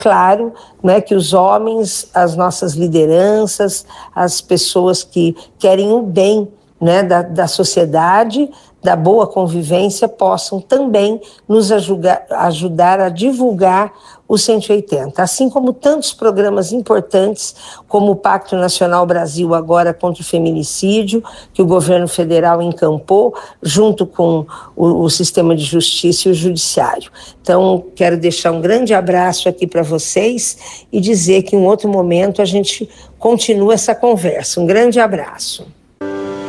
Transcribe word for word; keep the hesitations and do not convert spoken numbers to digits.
claro, né, que os homens, as nossas lideranças, as pessoas que querem o bem, né, da, da sociedade, da boa convivência, possam também nos ajudar, ajudar a divulgar o cento e oitenta, assim como tantos programas importantes, como o Pacto Nacional Brasil agora contra o feminicídio, que o governo federal encampou, junto com o, o sistema de justiça e o judiciário. Então, quero deixar um grande abraço aqui para vocês e dizer que em outro momento a gente continua essa conversa. Um grande abraço.